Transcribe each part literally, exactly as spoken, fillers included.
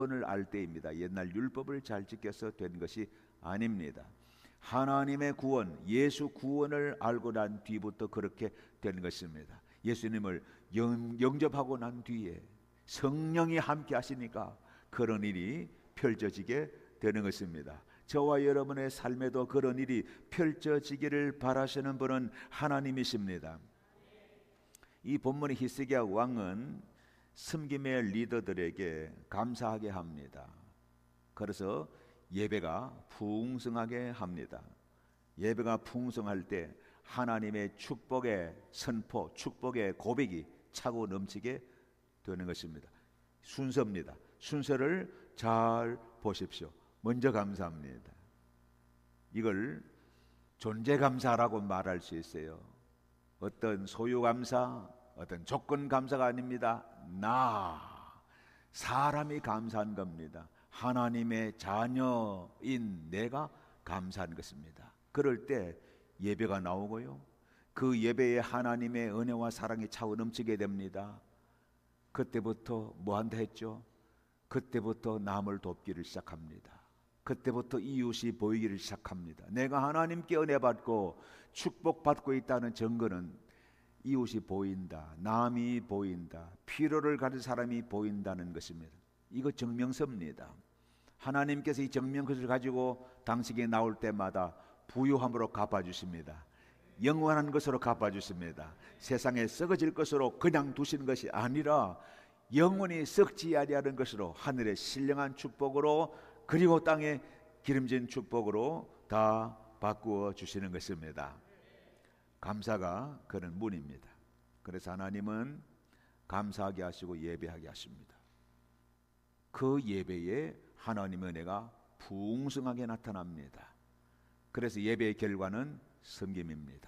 구원을 알 때입니다. 옛날 율법을 잘 지켜서 된 것이 아닙니다. 하나님의 구원, 예수 구원을 알고 난 뒤부터 그렇게 된 것입니다. 예수님을 영, 영접하고 난 뒤에 성령이 함께 하시니까 그런 일이 펼쳐지게 되는 것입니다. 저와 여러분의 삶에도 그런 일이 펼쳐지기를 바라시는 분은 하나님이십니다. 이 본문의 히스기야 왕은 섬김의 리더들에게 감사하게 합니다. 그래서 예배가 풍성하게 합니다. 예배가 풍성할 때 하나님의 축복의 선포, 축복의 고백이 차고 넘치게 되는 것입니다. 순서입니다. 순서를 잘 보십시오. 먼저 감사합니다. 이걸 존재감사라고 말할 수 있어요. 어떤 소유감사, 어떤 조건감사가 아닙니다. 나, 사람이 감사한 겁니다. 하나님의 자녀인 내가 감사한 것입니다. 그럴 때 예배가 나오고요, 그 예배에 하나님의 은혜와 사랑이 차고 넘치게 됩니다. 그때부터 뭐 한다 했죠? 그때부터 남을 돕기를 시작합니다. 그때부터 이웃이 보이기를 시작합니다. 내가 하나님께 은혜 받고 축복받고 있다는 증거는 이웃이 보인다, 남이 보인다, 필요를 가진 사람이 보인다는 것입니다. 이거 증명서입니다. 하나님께서 이 증명서를 가지고 당신에게 나올 때마다 부유함으로 갚아주십니다. 영원한 것으로 갚아주십니다. 세상에 썩어질 것으로 그냥 두시는 것이 아니라 영원히 썩지 아니하는 것으로, 하늘의 신령한 축복으로, 그리고 땅에 기름진 축복으로 다 바꾸어 주시는 것입니다. 감사가 그런 문입니다. 그래서 하나님은 감사하게 하시고 예배하게 하십니다. 그 예배에 하나님의 은혜가 풍성하게 나타납니다. 그래서 예배의 결과는 섬김입니다.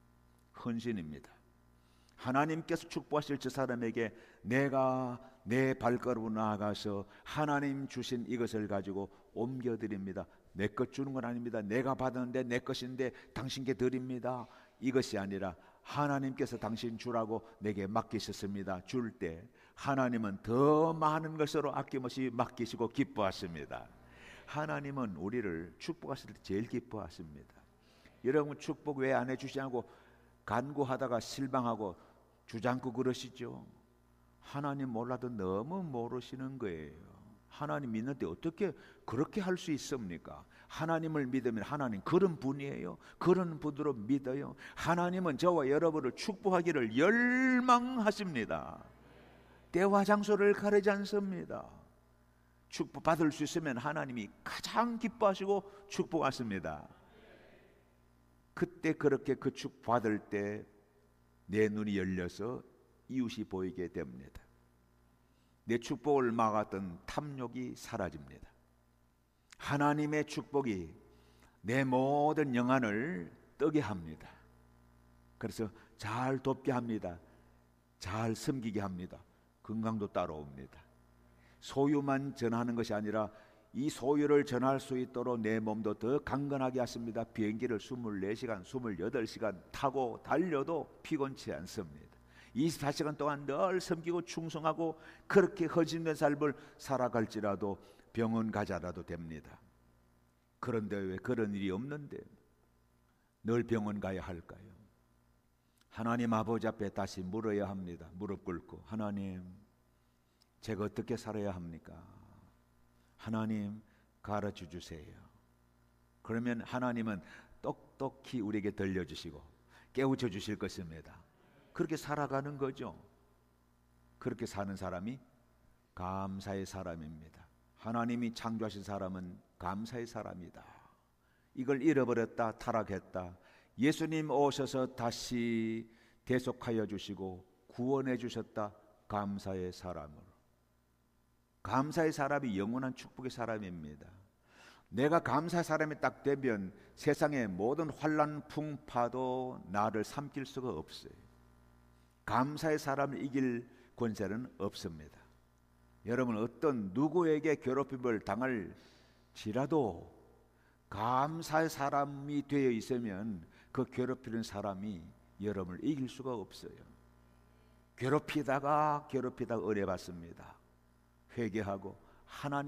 헌신입니다. 하나님께서 축복하실 저 사람에게 내가 내 발걸음으로 나아가서 하나님 주신 이것을 가지고 옮겨드립니다. 내 것 주는 건 아닙니다. 내가 받았는데 내 것인데 당신께 드립니다. 이것이 아니라 하나님께서 당신 주라고 내게 맡기셨습니다. 줄 때 하나님은 더 많은 것으로 아낌없이 맡기시고 기뻐하십니다. 하나님은 우리를 축복하실 때 제일 기뻐하십니다. 여러분, 축복 왜 안 해주시냐고 간구하다가 실망하고 주장고 그러시죠? 하나님 몰라도 너무 모르시는 거예요. 하나님 믿는데 어떻게 그렇게 할 수 있습니까? 하나님을 믿으면 하나님 그런 분이에요. 그런 분으로 믿어요. 하나님은 저와 여러분을 축복하기를 열망하십니다. 때와 장소를 가리지 않습니다. 축복받을 수 있으면 하나님이 가장 기뻐하시고 축복하십니다. 그때 그렇게 그 축복받을 때 내 눈이 열려서 이웃이 보이게 됩니다. 내 축복을 막았던 탐욕이 사라집니다. 하나님의 축복이 내 모든 영안을 뜨게 합니다. 그래서 잘 돕게 합니다. 잘 섬기게 합니다. 건강도 따라옵니다. 소유만 전하는 것이 아니라 이 소유를 전할 수 있도록 내 몸도 더 강건하게 하십니다. 비행기를 이십사 시간, 이십팔 시간 타고 달려도 피곤치 않습니다. 이십사 시간 동안 늘 섬기고 충성하고 그렇게 허진된 삶을 살아갈지라도 병원 가자라도 됩니다. 그런데 왜 그런 일이 없는데 늘 병원 가야 할까요? 하나님 아버지 앞에 다시 물어야 합니다. 무릎 꿇고, 하나님, 제가 어떻게 살아야 합니까? 하나님, 가르쳐 주세요. 그러면 하나님은 똑똑히 우리에게 들려주시고 깨우쳐 주실 것입니다. 그렇게 살아가는 거죠. 그렇게 사는 사람이 감사의 사람입니다. 하나님이 창조하신 사람은 감사의 사람이다. 이걸 잃어버렸다, 타락했다. 예수님 오셔서 다시 대속하여 주시고 구원해 주셨다. 감사의 사람으로. 감사의 사람이 영원한 축복의 사람입니다. 내가 감사의 사람이 딱 되면 세상의 모든 환난 풍파도 나를 삼킬 수가 없어요. 감사의 사람을 이길 권세는 없습니다. 여러분, 어떤 누구에게 괴롭힘을 당할지라도 감사의 사람이 되어 있으면 그 괴롭히는 사람이 여러분을 이길 수가 없어요. 괴롭히다가 괴롭히다가 은혜 받습니다. 회개하고 하나님